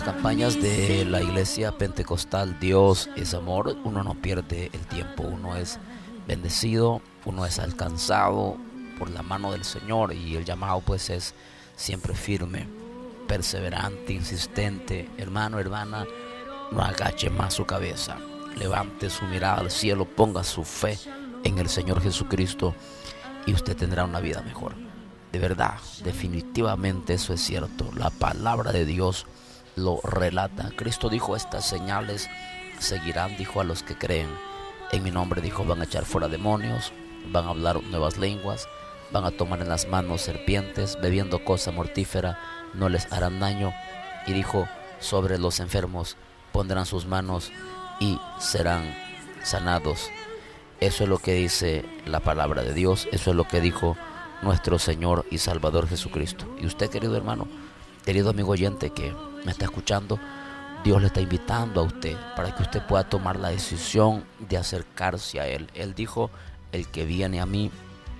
Campañas de la iglesia pentecostal Dios es amor. Uno no pierde el tiempo, uno es bendecido, uno es alcanzado por la mano del Señor, y el llamado pues es siempre firme, perseverante, insistente. Hermano, hermana, no agache más su cabeza, levante su mirada al cielo, ponga su fe en el Señor Jesucristo y usted tendrá una vida mejor. De verdad, definitivamente eso es cierto. La palabra de Dios lo relata. Cristo dijo: estas señales seguirán, dijo, a los que creen. En mi nombre, dijo, van a echar fuera demonios, van a hablar nuevas lenguas, van a tomar en las manos serpientes, bebiendo cosa mortífera no les harán daño. Y dijo: sobre los enfermos pondrán sus manos y serán sanados. Eso es lo que dice la palabra de Dios. Eso es lo que dijo nuestro Señor y Salvador Jesucristo. Y usted, querido hermano, querido amigo oyente que me está escuchando, Dios le está invitando a usted para que usted pueda tomar la decisión de acercarse a Él. Él dijo: el que viene a mí,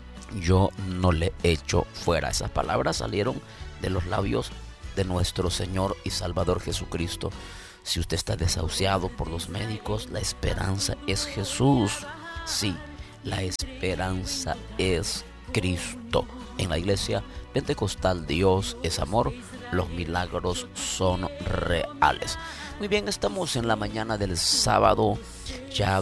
yo no le echo fuera. Esas palabras salieron de los labios de nuestro Señor y Salvador Jesucristo. Si usted está desahuciado por los médicos, la esperanza es Jesús. Sí, la esperanza es Cristo. En la iglesia pentecostal Dios es amor, los milagros son reales. Muy bien, estamos en la mañana del sábado, ya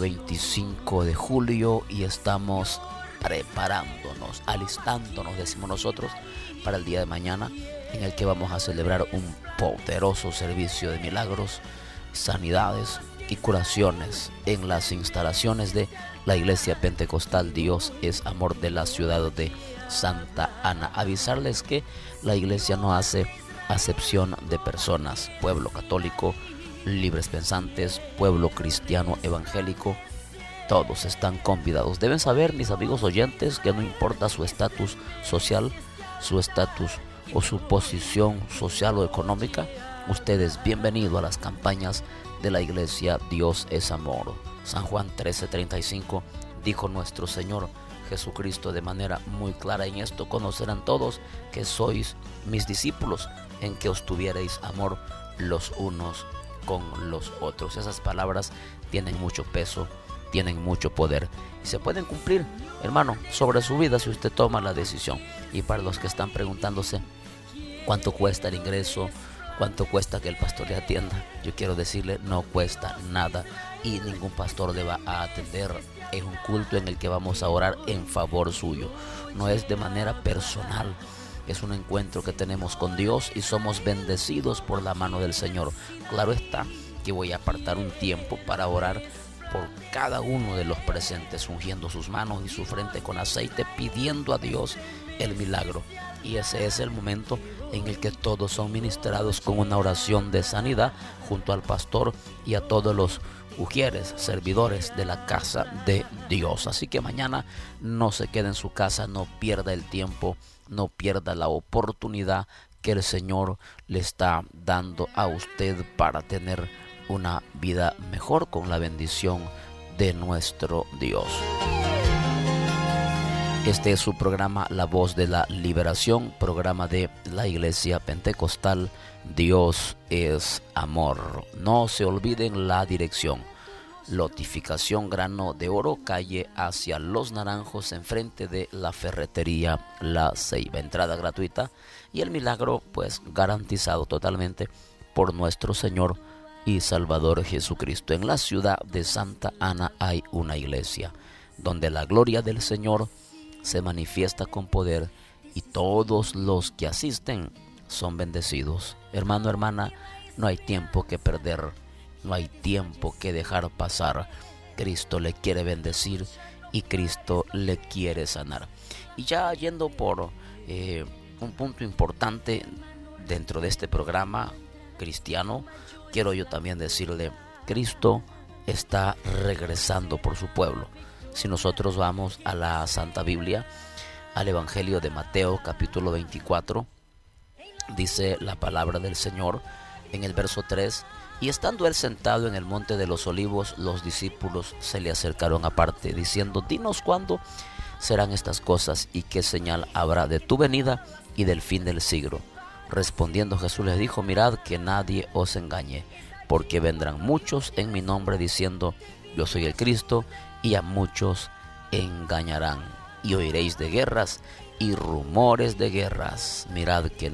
25 de julio, y estamos preparándonos, alistándonos, decimos nosotros, para el día de mañana, en el que vamos a celebrar un poderoso servicio de milagros, sanidades y curaciones en las instalaciones de la iglesia pentecostal Dios es amor de la ciudad de Santa Ana. Avisarles que la iglesia no hace acepción de personas: pueblo católico, libres pensantes, pueblo cristiano evangélico, todos están convidados. Deben saber, mis amigos oyentes, que no importa su estatus social, su estatus o su posición social o económica, usted es bienvenido a las campañas de la iglesia Dios es amor. San Juan 13:35 dijo nuestro Señor Jesucristo de manera muy clara: en esto conocerán todos que sois mis discípulos, en que os tuviereis amor los unos con los otros. Esas palabras tienen mucho peso, tienen mucho poder y se pueden cumplir, hermano, sobre su vida si usted toma la decisión. Y para los que están preguntándose cuánto cuesta el ingreso, cuánto cuesta que el pastor le atienda, yo quiero decirle: no cuesta nada y ningún pastor le va a atender. Es un culto en el que vamos a orar en favor suyo, no es de manera personal. Es un encuentro que tenemos con Dios y somos bendecidos por la mano del Señor. Claro está que voy a apartar un tiempo para orar por cada uno de los presentes, ungiendo sus manos y su frente con aceite, pidiendo a Dios el milagro. Y ese es el momento en el que todos son ministrados con una oración de sanidad junto al pastor y a todos los ujieres, servidores de la casa de Dios. Así que mañana no se quede en su casa, no pierda el tiempo, no pierda la oportunidad que el Señor le está dando a usted para tener una vida mejor con la bendición de nuestro Dios. Este es su programa La Voz de la Liberación, programa de la Iglesia Pentecostal Dios es amor. No se olviden la dirección: Lotificación Grano de Oro, calle hacia Los Naranjos, enfrente de la ferretería La Ceiba. Entrada gratuita y el milagro pues garantizado totalmente por nuestro Señor y Salvador Jesucristo. En la ciudad de Santa Ana hay una iglesia donde la gloria del Señor se manifiesta con poder y todos los que asisten son bendecidos. Hermano, hermana, no hay tiempo que perder, no hay tiempo que dejar pasar. Cristo le quiere bendecir y Cristo le quiere sanar. Y ya yendo por un punto importante dentro de este programa cristiano, quiero yo también decirle: Cristo está regresando por su pueblo. Si nosotros vamos a la Santa Biblia, al Evangelio de Mateo capítulo 24, dice la palabra del Señor en el verso 3: y estando él sentado en el monte de los olivos, los discípulos se le acercaron aparte, diciendo: dinos cuándo serán estas cosas y qué señal habrá de tu venida y del fin del siglo. Respondiendo Jesús les dijo: mirad que nadie os engañe, porque vendrán muchos en mi nombre diciendo: yo soy el Cristo, y a muchos engañarán. Y oiréis de guerras y rumores de guerras. Mirad que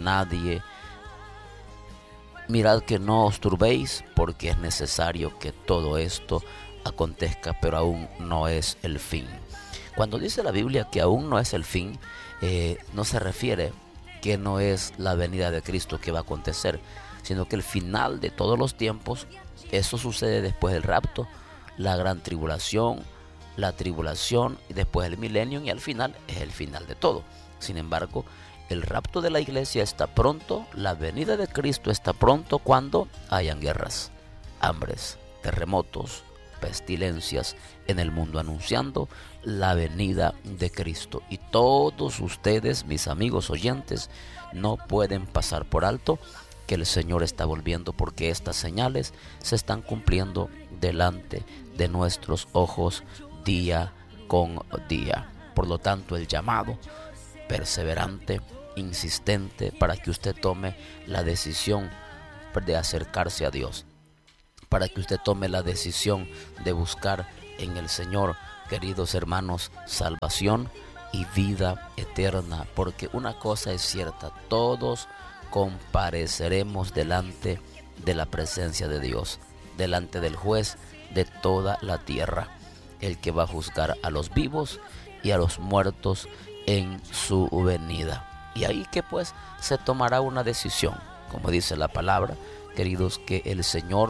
no os turbéis, porque es necesario que todo esto acontezca, pero aún no es el fin. Cuando dice la Biblia que aún no es el fin, no se refiere que no es la venida de Cristo que va a acontecer, sino que el final de todos los tiempos, eso sucede después del rapto, la gran tribulación, la tribulación y después el milenio, y al final es el final de todo. Sin embargo, el rapto de la iglesia está pronto, la venida de Cristo está pronto cuando hayan guerras, hambres, terremotos, pestilencias en el mundo, anunciando la venida de Cristo. Y todos ustedes, mis amigos oyentes, no pueden pasar por alto que el Señor está volviendo, porque estas señales se están cumpliendo delante de nuestros ojos día con día. Por lo tanto, el llamado perseverante, insistente, para que usted tome la decisión de acercarse a Dios, para que usted tome la decisión de buscar en el Señor, queridos hermanos, salvación y vida eterna. Porque una cosa es cierta: todos compareceremos delante de la presencia de Dios, delante del juez de toda la tierra, el que va a juzgar a los vivos y a los muertos en su venida. Y ahí que pues se tomará una decisión, como dice la palabra, queridos, que el Señor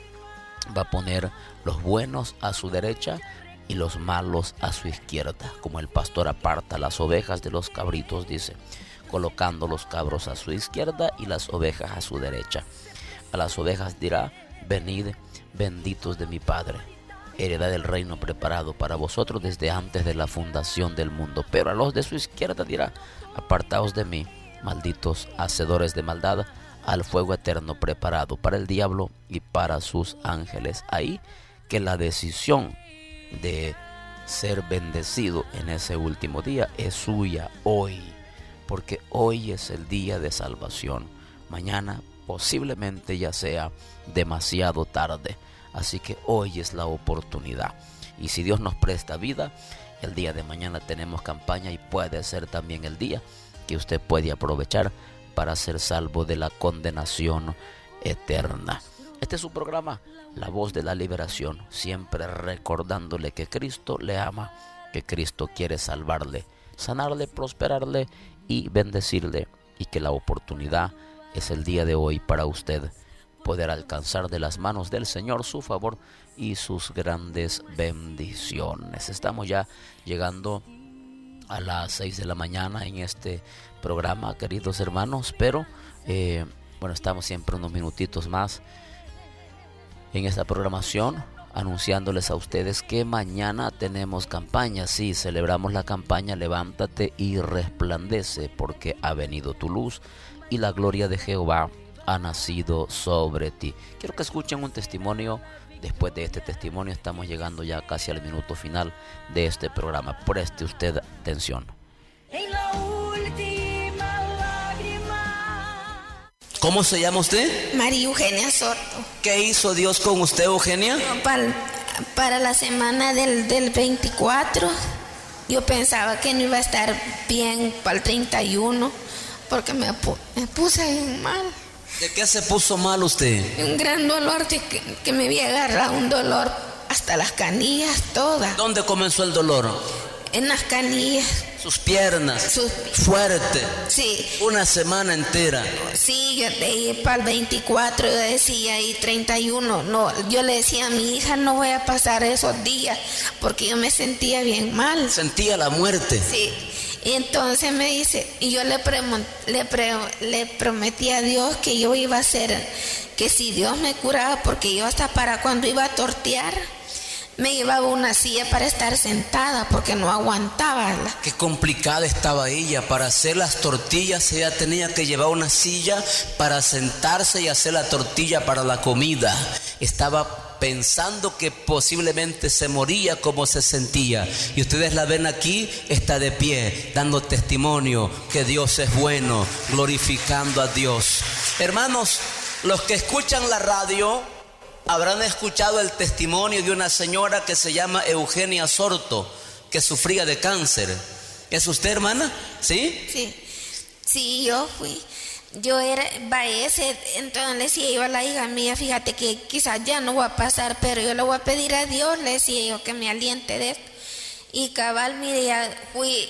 va a poner los buenos a su derecha y los malos a su izquierda, como el pastor aparta las ovejas de los cabritos, dice, colocando los cabros a su izquierda y las ovejas a su derecha. A las ovejas dirá: venid, benditos de mi Padre, heredad del reino preparado para vosotros desde antes de la fundación del mundo. Pero a los de su izquierda dirá: apartaos de mí, malditos hacedores de maldad, al fuego eterno preparado para el diablo y para sus ángeles. Ahí que la decisión de ser bendecido en ese último día es suya hoy, porque hoy es el día de salvación. Mañana posiblemente ya sea demasiado tarde, así que hoy es la oportunidad. Y si Dios nos presta vida, el día de mañana tenemos campaña, y puede ser también el día que usted puede aprovechar para ser salvo de la condenación eterna. Este es su programa, La Voz de la Liberación, siempre recordándole que Cristo le ama, que Cristo quiere salvarle, sanarle, prosperarle y bendecirle, y que la oportunidad es el día de hoy para usted poder alcanzar de las manos del Señor su favor y sus grandes bendiciones. Estamos ya llegando a las 6 de la mañana en este programa, queridos hermanos, pero estamos siempre unos minutitos más en esta programación, anunciándoles a ustedes que mañana tenemos campaña. Sí, celebramos la campaña Levántate y resplandece, porque ha venido tu luz y la gloria de Jehová ha nacido sobre ti. Quiero que escuchen un testimonio. Después de este testimonio estamos llegando ya casi al minuto final de este programa. Preste usted atención. En la última lágrima. ¿Cómo se llama usted? María Eugenia Soto. ¿Qué hizo Dios con usted, Eugenia? Para la semana del 24, yo pensaba que no iba a estar bien para el 31, porque me puse bien mal. ¿De qué se puso mal usted? Un gran dolor que me había agarrado, un dolor hasta las canillas todas. ¿Dónde comenzó el dolor? En las canillas. Sus piernas. Fuerte. Sí. Una semana entera. Sí, yo de ahí para el 24 yo decía, y 31, no, yo le decía a mi hija: no voy a pasar esos días, porque yo me sentía bien mal. Sentía la muerte. Sí. Y entonces me dice, y yo le prometí a Dios que yo iba a hacer, que si Dios me curaba, porque yo hasta para cuando iba a tortear, me llevaba una silla para estar sentada, porque no aguantaba. Qué complicada estaba ella. Para hacer las tortillas ella tenía que llevar una silla para sentarse y hacer la tortilla para la comida. Estaba pensando que posiblemente se moría, como se sentía. Y ustedes la ven aquí, está de pie, dando testimonio que Dios es bueno, glorificando a Dios. Hermanos, los que escuchan la radio habrán escuchado el testimonio de una señora que se llama Eugenia Sorto, que sufría de cáncer. ¿Es usted, hermana? ¿Sí? Sí, yo fui. Yo era Baese, entonces le decía yo a la hija mía, fíjate que quizás ya no va a pasar, pero yo le voy a pedir a Dios, le decía yo, que me aliente de esto. Y cabal, mire, ya fui,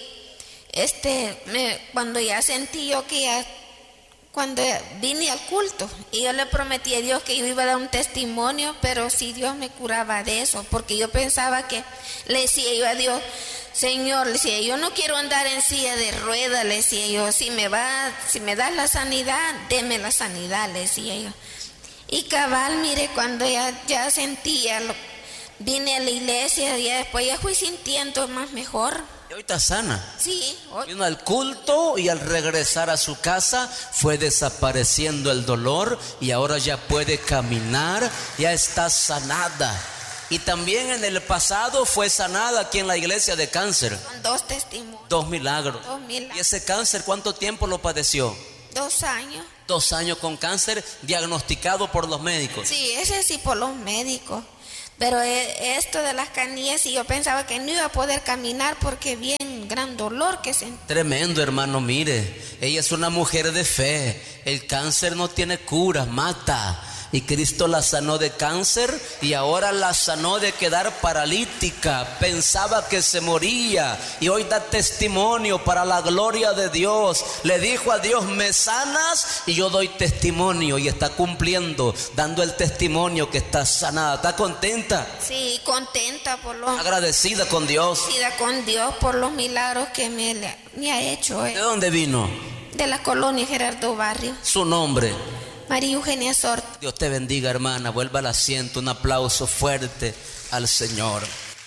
cuando ya sentí yo que ya, cuando vine al culto, y yo le prometí a Dios que yo iba a dar un testimonio, pero si Dios me curaba de eso, porque yo pensaba que, le decía yo a Dios, Señor, le decía, yo no quiero andar en silla de ruedas, le decía yo, si me das la sanidad, deme la sanidad, le decía yo. Y cabal, mire, cuando ya sentía, vine a la iglesia, y después ya fui sintiendo más mejor. ¿Y hoy está sana? Sí. Vino al culto y al regresar a su casa fue desapareciendo el dolor y ahora ya puede caminar, ya está sanada. Y también en el pasado fue sanada aquí en la iglesia de cáncer. Con 2 testimonios. 2 milagros. 2 milagros. ¿Y ese cáncer cuánto tiempo lo padeció? 2 años. 2 años con cáncer diagnosticado por los médicos. Sí, ese sí por los médicos. Pero esto de las canillas, y yo pensaba que no iba a poder caminar porque bien gran dolor que sentí. Tremendo, hermano, mire, ella es una mujer de fe. El cáncer no tiene cura, mata. Y Cristo la sanó de cáncer y ahora la sanó de quedar paralítica. Pensaba que se moría y hoy da testimonio para la gloria de Dios. Le dijo a Dios, me sanas, y yo doy testimonio, y está cumpliendo, dando el testimonio que está sanada. ¿Está contenta? Sí, contenta por los... Agradecida con Dios. Agradecida con Dios por los milagros que me ha hecho. ¿De dónde vino? De la colonia Gerardo Barrio. Su nombre. María Eugenia Sorto. Dios te bendiga, hermana. Vuelva al asiento. Un aplauso fuerte al Señor.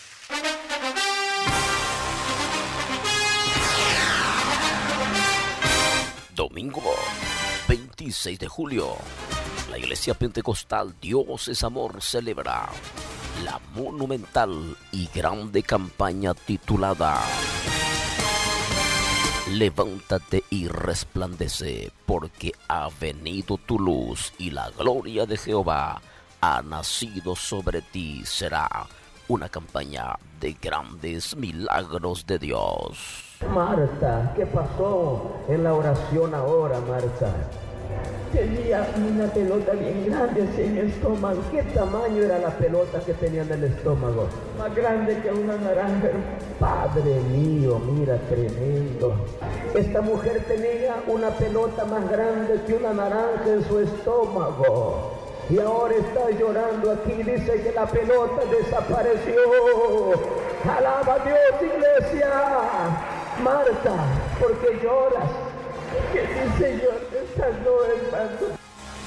Domingo 26 de julio, la Iglesia Pentecostal Dios es Amor celebra la monumental y grande campaña titulada Levántate y resplandece, porque ha venido tu luz y la gloria de Jehová ha nacido sobre ti. Será una campaña de grandes milagros de Dios. Marta, ¿qué pasó en la oración ahora, Marta? Tenía una pelota bien grande en el estómago. ¿Qué tamaño era la pelota que tenía en el estómago? Más grande que una naranja. Padre mío, mira, tremendo. Esta mujer tenía una pelota más grande que una naranja en su estómago. Y ahora está llorando aquí, dice que la pelota desapareció. Alaba a Dios, iglesia. Marta, ¿por qué lloras? Que mi Señor te sanó, hermano.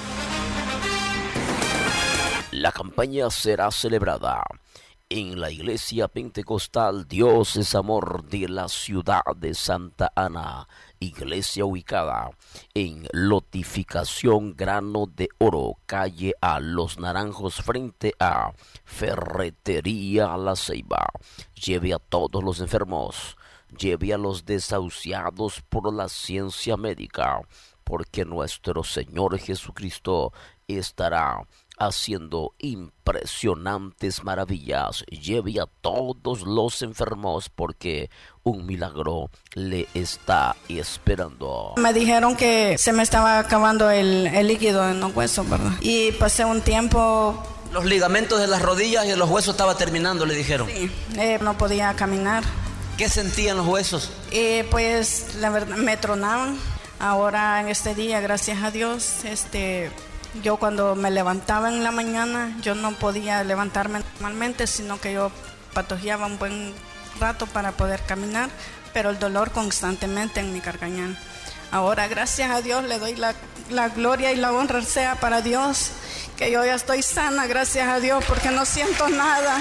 La campaña será celebrada en la Iglesia Pentecostal Dios es Amor de la ciudad de Santa Ana, iglesia ubicada en Lotificación Grano de Oro, calle A Los Naranjos, frente a Ferretería La Ceiba. Lleve a todos los enfermos, lleve a los desahuciados por la ciencia médica, porque nuestro Señor Jesucristo estará haciendo impresionantes maravillas. Lleve a todos los enfermos, porque un milagro le está esperando. Me dijeron que se me estaba acabando el líquido en los huesos, ¿verdad? Y pasé un tiempo... Los ligamentos de las rodillas y de los huesos estaba terminando, le dijeron. Sí, no podía caminar. ¿Qué sentían los huesos? Pues la verdad me tronaban. Ahora en este día, gracias a Dios, yo cuando me levantaba en la mañana, yo no podía levantarme normalmente, sino que yo patojeaba un buen rato para poder caminar, pero el dolor constantemente en mi carcañal. Ahora, gracias a Dios, le doy la gloria y la honra sea para Dios, que yo ya estoy sana, gracias a Dios, porque no siento nada.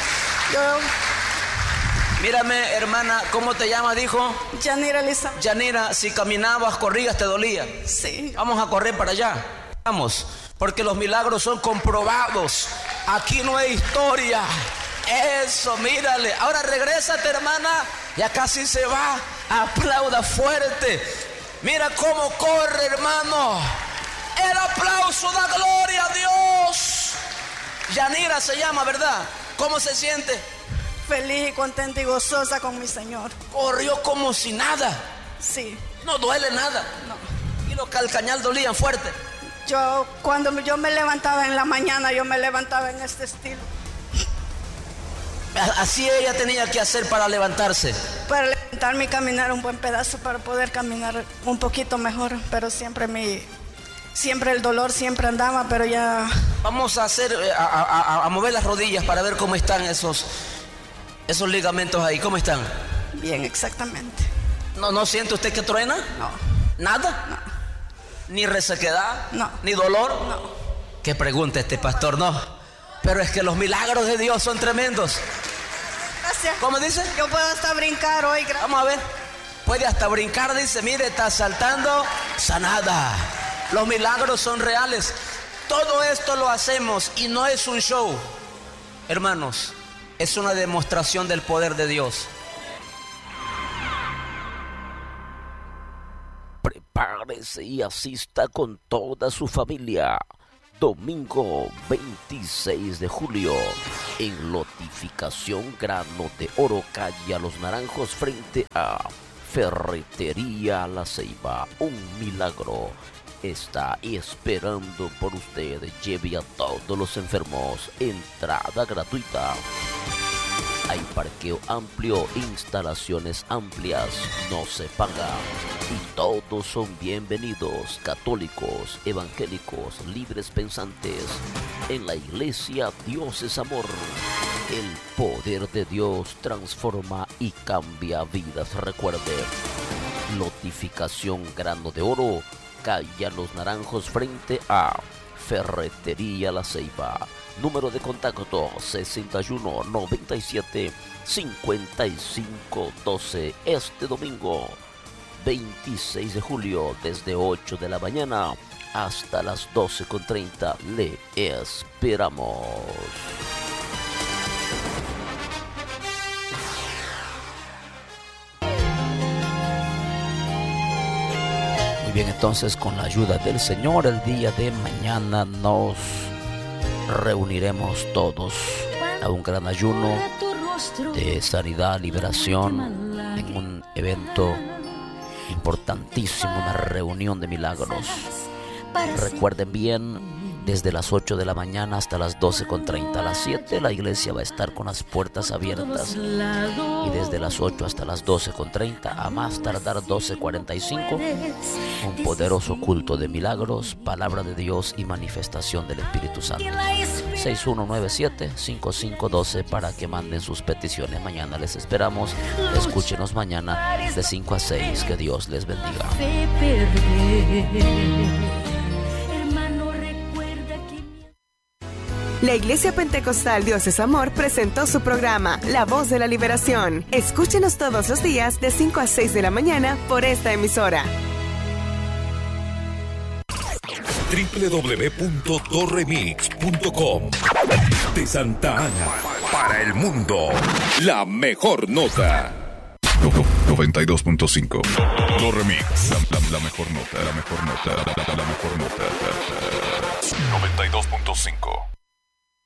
Mírame, hermana, ¿cómo te llamas, dijo? Yanira Elizabeth. Yanira, si caminabas, corrías, te dolía. Sí. Vamos a correr para allá. Vamos, porque los milagros son comprobados. Aquí no hay historia. Eso, mírale. Ahora regrésate, hermana. Ya casi se va. Aplauda fuerte. Mira cómo corre, hermano. El aplauso da gloria a Dios. Yanira se llama, ¿verdad? ¿Cómo se siente? Feliz y contenta y gozosa con mi Señor. Corrió como si nada. Sí. No duele nada. No. Y los calcañal dolían fuerte. Cuando yo me levantaba en la mañana, yo me levantaba en este estilo. Así ella tenía que hacer para levantarse. Para levantarme y caminar un buen pedazo, para poder caminar un poquito mejor. Pero siempre el dolor siempre andaba, pero ya... Vamos a hacer, a mover las rodillas para ver cómo están esos ligamentos ahí. ¿Cómo están? Bien, exactamente. ¿No siente usted que truena? No. ¿Nada? No. ¿Ni resequedad? No. ¿Ni dolor? No. ¿Qué pregunta este pastor? No. Pero es que los milagros de Dios son tremendos. Gracias. ¿Cómo dice? Yo puedo hasta brincar hoy. Vamos a ver. Puede hasta brincar, dice. Mire, está saltando. Sanada. Los milagros son reales. Todo esto lo hacemos y no es un show. Hermanos, es una demostración del poder de Dios. Prepárese y asista con toda su familia. Domingo 26 de julio, en Lotificación Grano de Oro, calle a Los Naranjos, frente a Ferretería La Ceiba. Un milagro está esperando por usted. Lleve a todos los enfermos. Entrada gratuita. Hay parqueo amplio, instalaciones amplias, no se paga y todos son bienvenidos. Católicos, evangélicos, libres pensantes. En la iglesia Dios es amor. El poder de Dios transforma y cambia vidas. Recuerde, Lotificación Grano de Oro, calle a Los Naranjos, frente a Ferretería La Ceiba. Número de contacto 61 97 55 12. Este domingo 26 de julio, desde 8 de la mañana hasta las 12:30, le esperamos. Muy bien, entonces, con la ayuda del Señor, el día de mañana nos reuniremos todos a un gran ayuno de sanidad, liberación, en un evento importantísimo, una reunión de milagros. Recuerden bien, desde las 8 de la mañana hasta las 12:30. A las 7 la iglesia va a estar con las puertas abiertas, y desde las 8 hasta las 12:30, a más tardar 12:45, un poderoso culto de milagros, palabra de Dios y manifestación del Espíritu Santo. 6197-5512 para que manden sus peticiones. Mañana les esperamos. Escúchenos mañana de 5 a 6. Que Dios les bendiga. La Iglesia Pentecostal Dios es Amor presentó su programa La Voz de la Liberación. Escúchenos todos los días de 5 a 6 de la mañana por esta emisora. www.torremix.com. De Santa Ana para el mundo. La mejor nota. 92.5. Torremix. La mejor nota. La mejor nota. La mejor nota. 92.5.